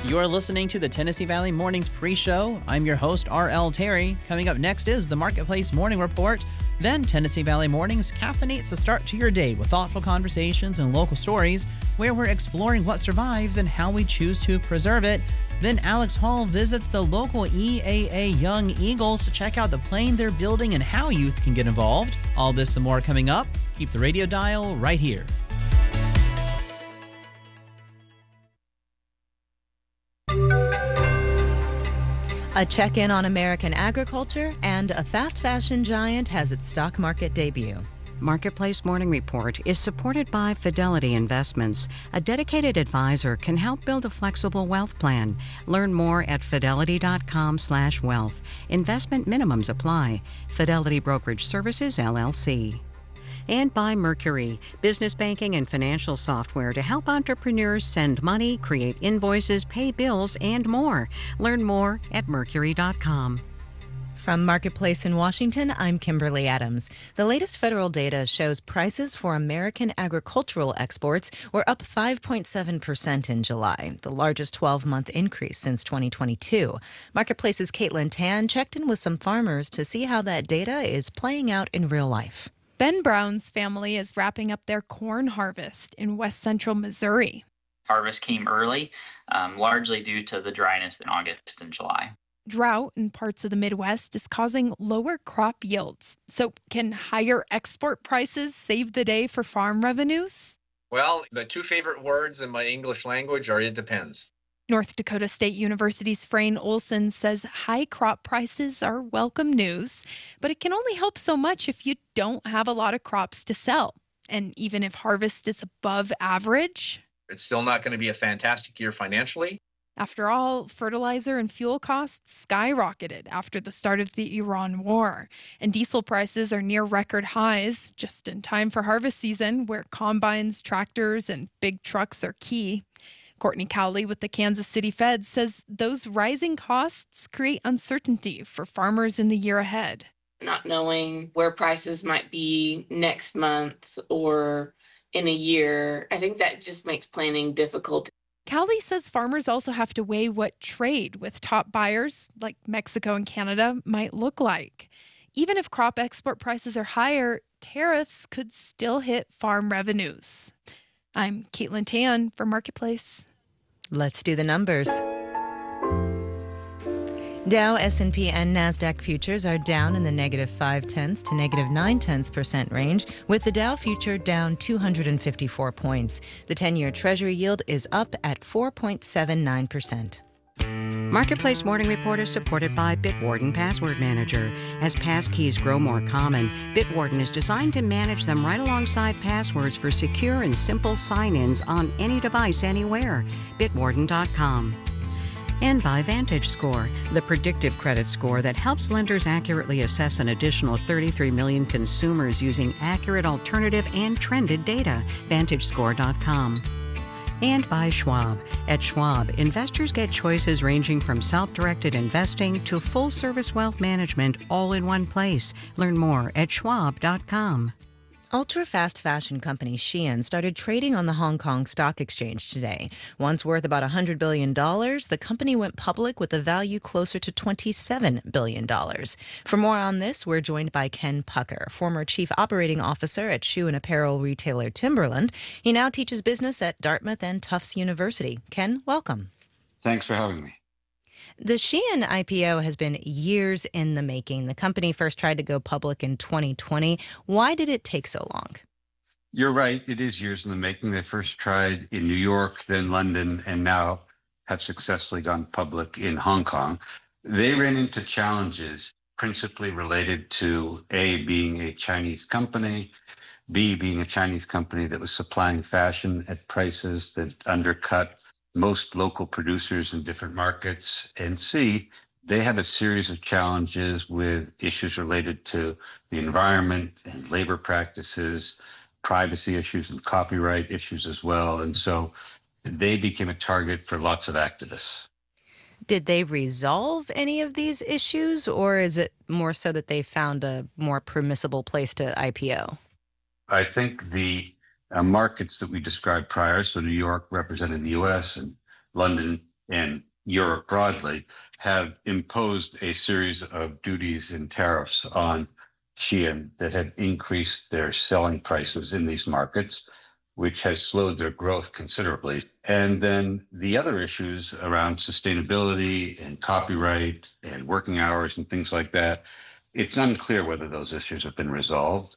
You're listening to the Tennessee Valley Mornings pre-show. I'm your host, R.L. Terry. Coming up next is the Marketplace Morning Report. Then Tennessee Valley Mornings caffeinates the start to your day with thoughtful conversations and local stories where we're exploring what survives and how we choose to preserve it. Then Alex Hall visits the local EAA Young Eagles to check out the plane they're building and how youth can get involved. All this and more coming up. Keep the radio dial right here. A check-in on American agriculture, and a fast fashion giant has its stock market debut. Marketplace Morning Report is supported by Fidelity Investments. A dedicated advisor can help build a flexible wealth plan. Learn more at fidelity.com/wealth. Investment minimums apply. Fidelity Brokerage Services, LLC. And by Mercury, business banking and financial software to help entrepreneurs send money, create invoices, pay bills, and more. Learn more at mercury.com. From Marketplace in Washington, I'm Kimberly Adams. The latest federal data shows prices for American agricultural exports were up 5.7% in July, the largest 12-month increase since 2022. Marketplace's Caitlin Tan checked in with some farmers to see how that data is playing out in real life. Ben Brown's family is wrapping up their corn harvest in west central Missouri. Harvest came early, largely due to the dryness in August and July. Drought in parts of the Midwest is causing lower crop yields. So can higher export prices save the day for farm revenues? Well, the two favorite words in my English language are "it depends." North Dakota State University's Frayne Olson says high crop prices are welcome news, but it can only help so much if you don't have a lot of crops to sell. And even if harvest is above average, It's still not going to be a fantastic year financially. after all, fertilizer and fuel costs skyrocketed after the start of the Iran war. And diesel prices are near record highs, just in time for harvest season, where combines, tractors, and big trucks are key. Courtney Cowley with the Kansas City Fed says those rising costs create uncertainty for farmers in the year ahead. Not knowing where prices might be next month or in a year, I think that just makes planning difficult. Cowley says farmers also have to weigh what trade with top buyers, like Mexico and Canada, might look like. Even if crop export prices are higher, tariffs could still hit farm revenues. I'm Caitlin Tan for Marketplace. Let's do the numbers. Dow, S&P, and NASDAQ futures are down in the -0.5% to -0.9% range, with the Dow future down 254 points. The 10-year Treasury yield is up at 4.79%. Marketplace Morning Report is supported by Bitwarden Password Manager. As passkeys grow more common, Bitwarden is designed to manage them right alongside passwords for secure and simple sign-ins on any device anywhere. Bitwarden.com. And by VantageScore, the predictive credit score that helps lenders accurately assess an additional 33 million consumers using accurate alternative and trended data. VantageScore.com. And by Schwab. At Schwab, investors get choices ranging from self-directed investing to full-service wealth management all in one place. Learn more at schwab.com. Ultra-fast fashion company Shein started trading on the Hong Kong Stock Exchange today. Once worth about $100 billion, the company went public with a value closer to $27 billion. For more on this, we're joined by Ken Pucker, former chief operating officer at shoe and apparel retailer Timberland. He now teaches business at Dartmouth and Tufts University. Ken, welcome. Thanks for having me. The Shein IPO has been years in the making. The company first tried to go public in 2020. Why did it take so long? You're right. It is years in the making. They first tried in New York, then London, and now have successfully gone public in Hong Kong. They ran into challenges principally related to A, being a Chinese company, B, being a Chinese company that was supplying fashion at prices that undercut most local producers in different markets, and C, they have a series of challenges with issues related to the environment and labor practices, privacy issues and copyright issues as well. And so they became a target for lots of activists. Did they resolve any of these issues, or is it more so that they found a more permissible place to IPO? I think the markets that we described prior, so New York represented the U.S. and London and Europe broadly have imposed a series of duties and tariffs on Shein that have increased their selling prices in these markets, which has slowed their growth considerably. And then the other issues around sustainability and copyright and working hours and things like that, it's unclear whether those issues have been resolved.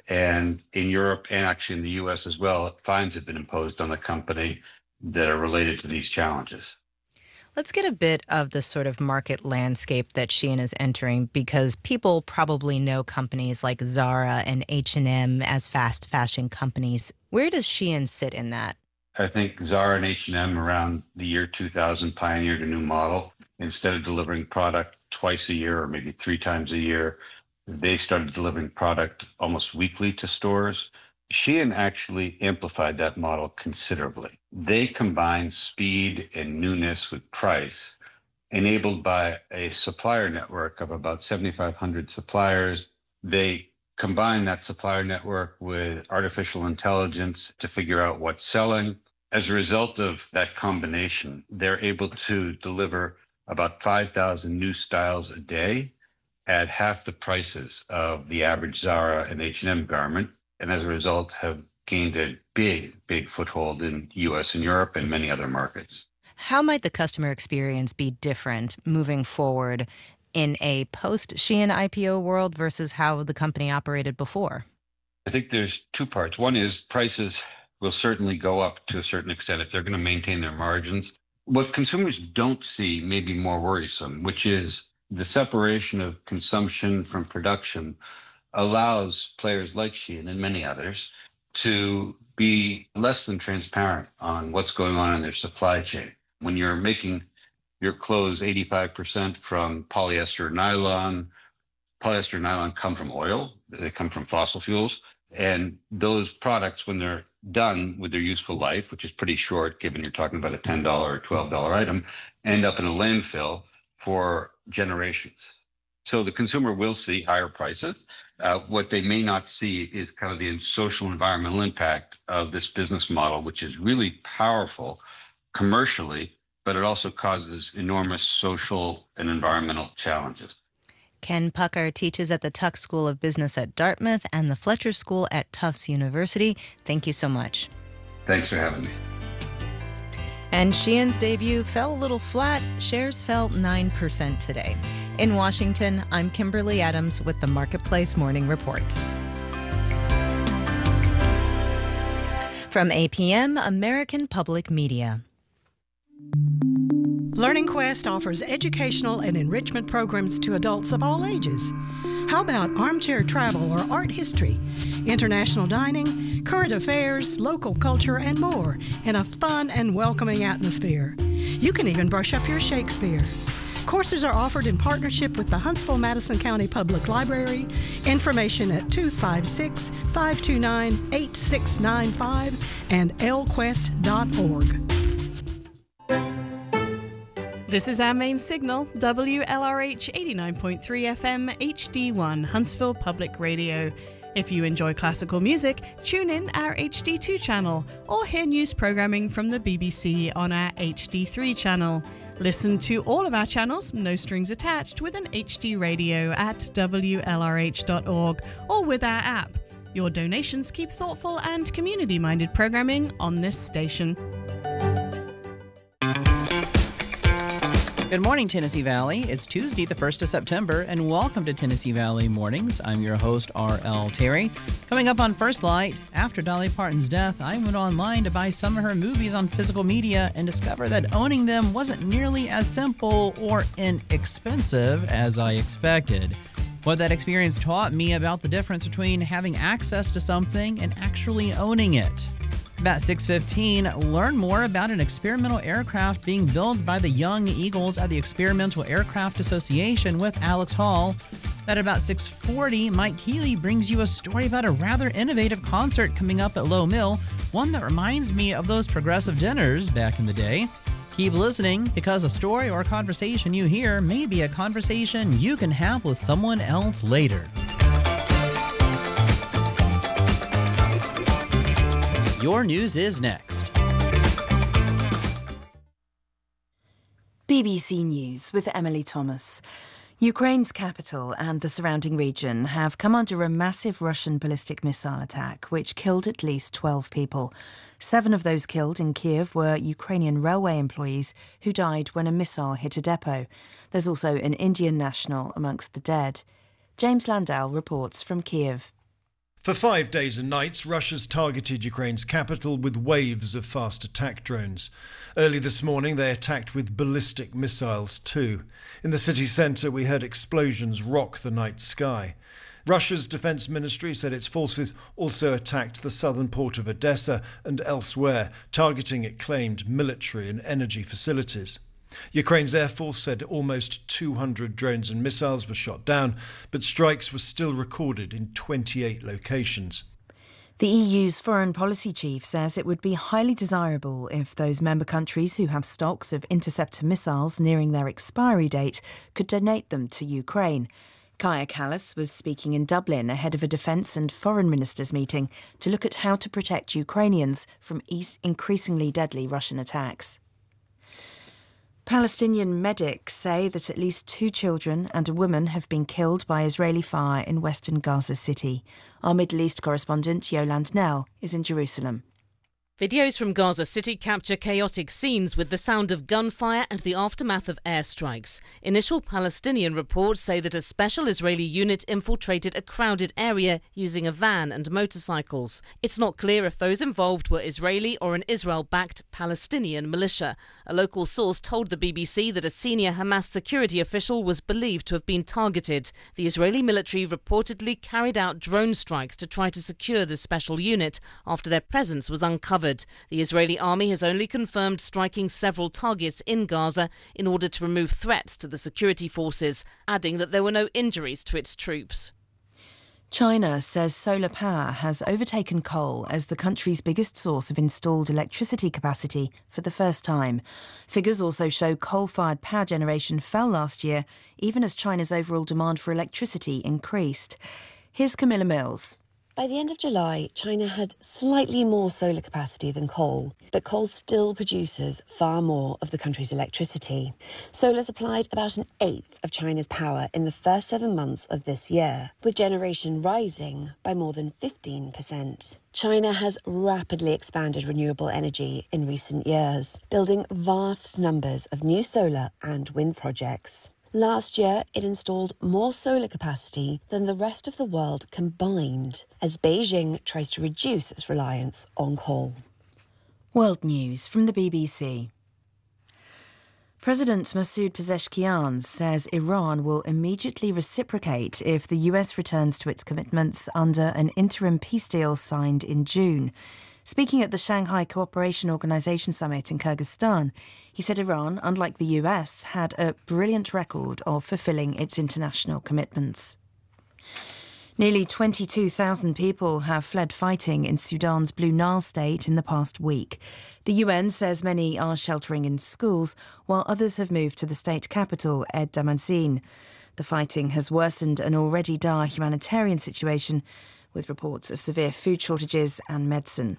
And in Europe and actually in the US as well, fines have been imposed on the company that are related to these challenges. Let's get a bit of the sort of market landscape that Shein is entering, because people probably know companies like Zara and H&M as fast fashion companies. Where does Shein sit in that? I think Zara and H&M around the year 2000 pioneered a new model. Instead of delivering product twice a year or maybe 3 times a year, they started delivering product almost weekly to stores. Shein actually amplified that model considerably. They combined speed and newness with price, enabled by a supplier network of about 7,500 suppliers. They combine that supplier network with artificial intelligence to figure out what's selling. As a result of that combination, they're able to deliver about 5,000 new styles a day at half the prices of the average Zara and H&M garment, and as a result have gained a big foothold in US and Europe and many other markets. How might the customer experience be different moving forward in a post-Shein IPO world versus how the company operated before? I think there's 2 parts. One is prices will certainly go up to a certain extent if they're going to maintain their margins. What consumers don't see may be more worrisome, which is the separation of consumption from production allows players like Shein and many others to be less than transparent on what's going on in their supply chain. When you're making your clothes 85% from polyester nylon come from oil, they come from fossil fuels. And those products, when they're done with their useful life, which is pretty short, given you're talking about a $10 or $12 item, end up in a landfill for generations. So the consumer will see higher prices. What they may not see is kind of the social environmental impact of this business model, which is really powerful commercially, but it also causes enormous social and environmental challenges. Ken Pucker teaches at the Tuck School of Business at Dartmouth and the Fletcher School at Tufts University. Thank you so much. Thanks for having me. And Shein's debut fell a little flat. Shares fell 9% today. In Washington, I'm Kimberly Adams with the Marketplace Morning Report. From APM, American Public Media. Learning Quest offers educational and enrichment programs to adults of all ages. How about armchair travel or art history, international dining, current affairs, local culture, and more in a fun and welcoming atmosphere? You can even brush up your Shakespeare. Courses are offered in partnership with the Huntsville-Madison County Public Library. Information at 256-529-8695 and lquest.org. This is our main signal, WLRH 89.3 FM HD1, Huntsville Public Radio. If you enjoy classical music, tune in our HD2 channel or hear news programming from the BBC on our HD3 channel. Listen to all of our channels, no strings attached, with an HD radio at WLRH.org or with our app. Your donations keep thoughtful and community-minded programming on this station. Good morning, Tennessee Valley. It's Tuesday, the 1st of September, and welcome to Tennessee Valley Mornings. I'm your host, R.L. Terry. Coming up on First Light, after Dolly Parton's death, I went online to buy some of her movies on physical media and discovered that owning them wasn't nearly as simple or inexpensive as I expected. What that experience taught me about the difference between having access to something and actually owning it. About 6:15, learn more about an experimental aircraft being built by the Young Eagles at the Experimental Aircraft Association with Alex Hall. At about 6:40, Mike Healy brings you a story about a rather innovative concert coming up at Low Mill, one that reminds me of those progressive dinners back in the day. Keep listening, because a story or a conversation you hear may be a conversation you can have with someone else later. Your news is next. BBC News with Emily Thomas. Ukraine's capital and the surrounding region have come under a massive Russian ballistic missile attack, which killed at least 12 people. 7 of those killed in Kiev were Ukrainian railway employees who died when a missile hit a depot. There's also an Indian national amongst the dead. James Landau reports from Kiev. For 5 days and nights, Russia's targeted Ukraine's capital with waves of fast attack drones. Early this morning, they attacked with ballistic missiles too. In the city centre, we heard explosions rock the night sky. Russia's defence ministry said its forces also attacked the southern port of Odessa and elsewhere, targeting, it claimed, military and energy facilities. Ukraine's Air Force said almost 200 drones and missiles were shot down, but strikes were still recorded in 28 locations. The EU's foreign policy chief says it would be highly desirable if those member countries who have stocks of interceptor missiles nearing their expiry date could donate them to Ukraine. Kaja Kallas was speaking in Dublin ahead of a defence and foreign ministers' meeting to look at how to protect Ukrainians from increasingly deadly Russian attacks. Palestinian medics say that at least 2 children and a woman have been killed by Israeli fire in western Gaza City. Our Middle East correspondent Yolande Nell is in Jerusalem. Videos from Gaza City capture chaotic scenes with the sound of gunfire and the aftermath of airstrikes. Initial Palestinian reports say that a special Israeli unit infiltrated a crowded area using a van and motorcycles. It's not clear if those involved were Israeli or an Israel-backed Palestinian militia. A local source told the BBC that a senior Hamas security official was believed to have been targeted. The Israeli military reportedly carried out drone strikes to try to secure the special unit after their presence was uncovered. The Israeli army has only confirmed striking several targets in Gaza in order to remove threats to the security forces, adding that there were no injuries to its troops. China says solar power has overtaken coal as the country's biggest source of installed electricity capacity for the first time. Figures also show coal-fired power generation fell last year, even as China's overall demand for electricity increased. Here's Camilla Mills. By the end of July, China had slightly more solar capacity than coal, but coal still produces far more of the country's electricity. Solar supplied about 1/8 of China's power in the first 7 months of this year, with generation rising by more than 15%. China has rapidly expanded renewable energy in recent years, building vast numbers of new solar and wind projects. Last year, it installed more solar capacity than the rest of the world combined, as Beijing tries to reduce its reliance on coal. World News from the BBC. President Masoud Pezeshkian says Iran will immediately reciprocate if the US returns to its commitments under an interim peace deal signed in June. Speaking at the Shanghai Cooperation Organization Summit in Kyrgyzstan, he said Iran, unlike the US, had a brilliant record of fulfilling its international commitments. Nearly 22,000 people have fled fighting in Sudan's Blue Nile state in the past week. The UN says many are sheltering in schools, while others have moved to the state capital, Ed Damascene. The fighting has worsened an already dire humanitarian situation, with reports of severe food shortages and medicine.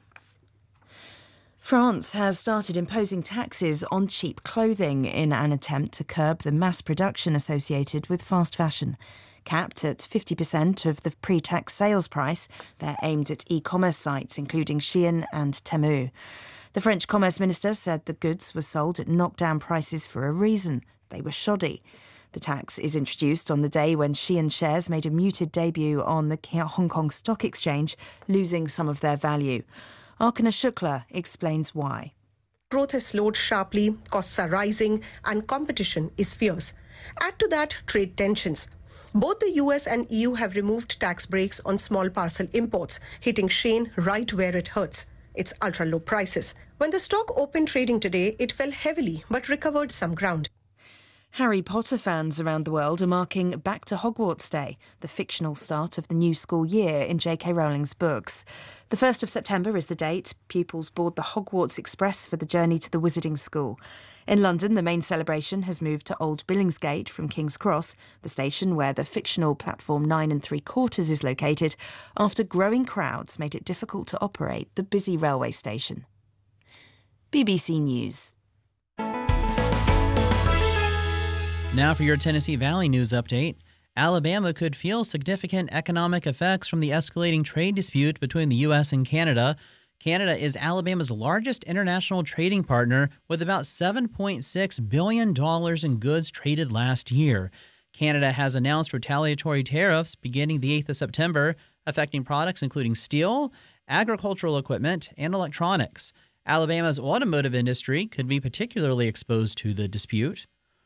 France has started imposing taxes on cheap clothing in an attempt to curb the mass production associated with fast fashion. Capped at 50% of the pre-tax sales price, they're aimed at e-commerce sites including Shein and Temu. The French Commerce Minister said the goods were sold at knockdown prices for a reason. They were shoddy. The tax is introduced on the day when Shein shares made a muted debut on the Hong Kong Stock Exchange, losing some of their value. Arkana Shukla explains why. Growth has slowed sharply, costs are rising, and competition is fierce. Add to that trade tensions. Both the US and EU have removed tax breaks on small parcel imports, hitting Shein right where it hurts. Its ultra-low prices. When the stock opened trading today, it fell heavily but recovered some ground. Harry Potter fans around the world are marking Back to Hogwarts Day, the fictional start of the new school year in J.K. Rowling's books. The 1st of September is the date pupils board the Hogwarts Express for the journey to the Wizarding School. In London, the main celebration has moved to Old Billingsgate from King's Cross, the station where the fictional platform 9 3/4 is located, after growing crowds made it difficult to operate the busy railway station. BBC News. Now for your Tennessee Valley news update. Alabama could feel significant economic effects from the escalating trade dispute between the U.S. and Canada. Canada is Alabama's largest international trading partner, with about $7.6 billion in goods traded last year. Canada has announced retaliatory tariffs beginning the 8th of September, affecting products including steel, agricultural equipment, and electronics. Alabama's automotive industry could be particularly exposed to the dispute.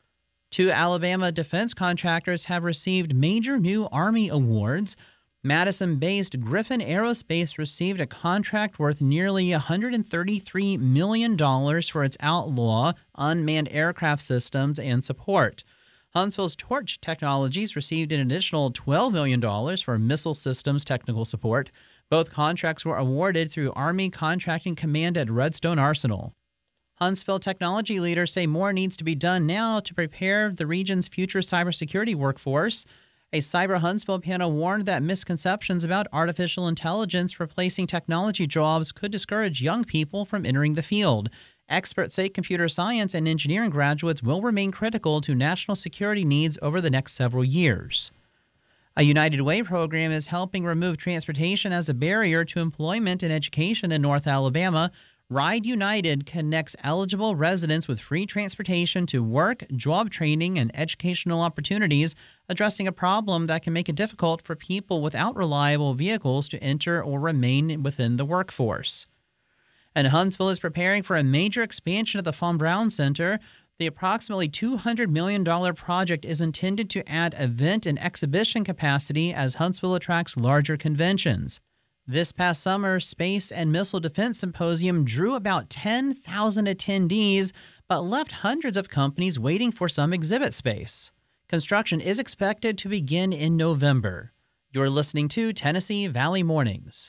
2 Alabama defense contractors have received major new Army awards. Madison-based Griffin Aerospace received a contract worth nearly $133 million for its Outlaw unmanned aircraft systems and support. Huntsville's Torch Technologies received an additional $12 million for missile systems technical support. Both contracts were awarded through Army Contracting Command at Redstone Arsenal. Huntsville technology leaders say more needs to be done now to prepare the region's future cybersecurity workforce. A Cyber Huntsville panel warned that misconceptions about artificial intelligence replacing technology jobs could discourage young people from entering the field. Experts say computer science and engineering graduates will remain critical to national security needs over the next several years. A United Way program is helping remove transportation as a barrier to employment and education in North Alabama. Ride United connects eligible residents with free transportation to work, job training, and educational opportunities, addressing a problem that can make it difficult for people without reliable vehicles to enter or remain within the workforce. And Huntsville is preparing for a major expansion of the Von Braun Center. The approximately $200 million project is intended to add event and exhibition capacity as Huntsville attracts larger conventions. This past summer, Space and Missile Defense Symposium drew about 10,000 attendees, but left hundreds of companies waiting for some exhibit space. Construction is expected to begin in November. You're listening to Tennessee Valley Mornings.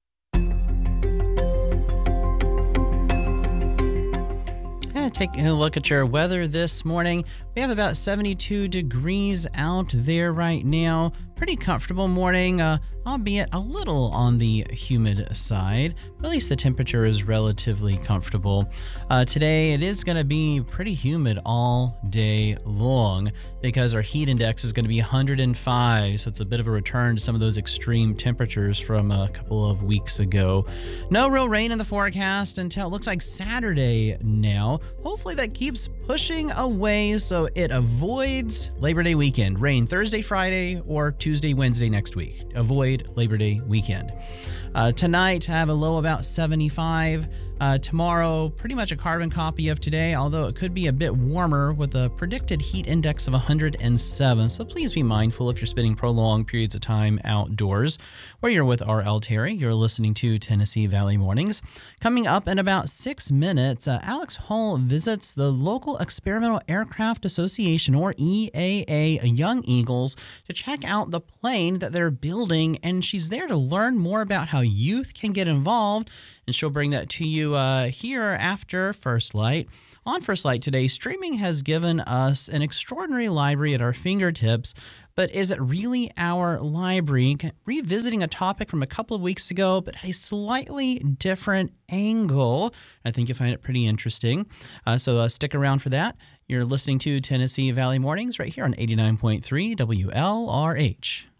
Taking a look at your weather this morning. We have about 72 degrees out there right now. Pretty comfortable morning, albeit a little on the humid side, but at least the temperature is relatively comfortable. Today it is going to be pretty humid all day long because our heat index is going to be 105, so it's a bit of a return to some of those extreme temperatures from a couple of weeks ago. No real rain in the forecast until it looks like Saturday now. Hopefully that keeps pushing away so it avoids Labor Day weekend. Rain Thursday, Friday, or Tuesday, Wednesday next week. Avoid Labor Day weekend. Tonight, I have a low about 75. Tomorrow, pretty much a carbon copy of today, although it could be a bit warmer with a predicted heat index of 107. So please be mindful if you're spending prolonged periods of time outdoors. Or you're with R.L. Terry. You're listening to Tennessee Valley Mornings. Coming up in about 6 minutes, Alex Hall visits the local Experimental Aircraft Association, or EAA, Young Eagles, to check out the plane that they're building. And she's there to learn more about how youth can get involved. And she'll bring that to you here after First Light. On First Light today, streaming has given us an extraordinary library at our fingertips, but is it really our library? Revisiting a topic from a couple of weeks ago, but at a slightly different angle. I think you'll find it pretty interesting. So stick around for that. You're listening to Tennessee Valley Mornings right here on 89.3 WLRH.